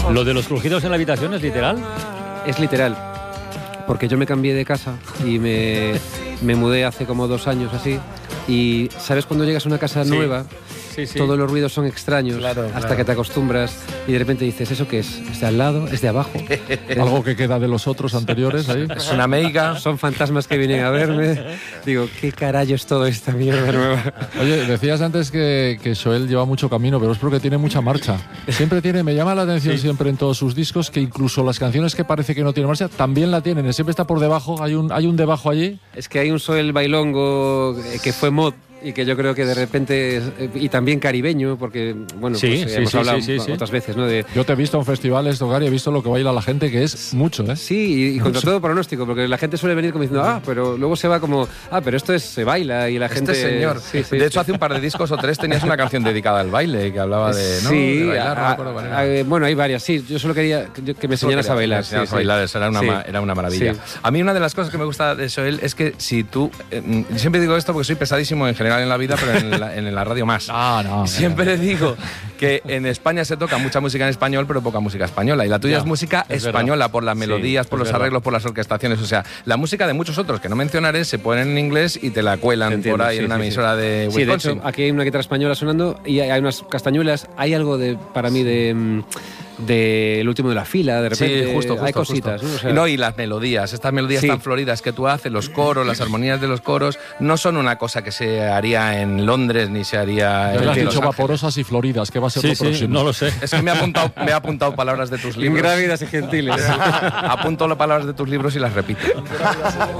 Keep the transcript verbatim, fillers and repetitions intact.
¿Lo de los crujidos en la habitación es literal? Es literal, porque yo me cambié de casa y me, me mudé hace como dos años así, y ¿sabes cuando llegas a una casa Sí. nueva? Sí, sí. Todos los ruidos son extraños, Claro, hasta claro. que te acostumbras y de repente dices, ¿eso qué es? ¿Es de al lado? ¿Es de abajo? Algo que queda de los otros anteriores ahí. Es una meiga. Son fantasmas que vienen a verme. Digo, ¿qué carajo es todo esta mierda nueva? Oye, decías antes que, que Xoel lleva mucho camino, pero es porque tiene mucha marcha. Siempre tiene, me llama la atención Sí. siempre en todos sus discos que incluso las canciones que parece que no tienen marcha, también la tienen. Siempre está por debajo, hay un, hay un debajo allí. Es que hay un Xoel bailongo eh, que fue mod y que yo creo que de repente, eh, y también caribeño, porque, bueno, Sí, pues, eh, sí, hemos sí, hablado sí, sí, sí. otras veces, ¿no? De, Yo te he visto en festivales, Tocar, y he visto lo que baila la gente, que es mucho, ¿eh? sí, y, y contra todo pronóstico, porque la gente suele venir como diciendo, ah, pero luego se va como, ah, pero esto es, se baila y la gente... Este señor. Sí, sí, de hecho, sí. hace un par de discos o tres tenías una canción dedicada al baile que hablaba de, ¿no? Sí, de bailar, no me a- acuerdo cuál a- era. a- bueno, hay varias, sí. Yo solo quería que, que me enseñaras a bailar. Me enseñaras sí, a sí. bailar, eso era una, Sí. ma- era una maravilla. Sí. A mí una de las cosas que me gusta de Xoel es que si tú... eh, siempre digo esto porque soy pesadísimo en general en la vida, pero en la, en la radio más. Ah, no. Siempre digo que en España se toca mucha música en español, pero poca música española. Y la tuya Ya, es música es española, verdad. por las Sí, melodías, por es los verdad. arreglos, por las orquestaciones. O sea, la música de muchos otros que no mencionaré se ponen en inglés y te la cuelan Entiendo, por ahí sí, en una sí, sí. emisora de Sí, de Wisconsin. hecho, aquí hay una guitarra española sonando y hay hay unas castañuelas. Hay algo de, para mí de, mm, de El último de la fila, de repente. Sí, justo, justo. hay cositas, justo. ¿no? O sea, No, y las melodías, estas melodías Sí. tan floridas que tú haces, los coros, las armonías de los coros, no son una cosa que se haría en Londres ni se haría Ya en le has Los dicho Ángeles. vaporosas y floridas, que va a ser Sí, lo sí, próximo. no lo sé. Es que me he apuntado, me he apuntado palabras de tus libros. ingrávidas y gentiles. Apunto las palabras de tus libros y las repito.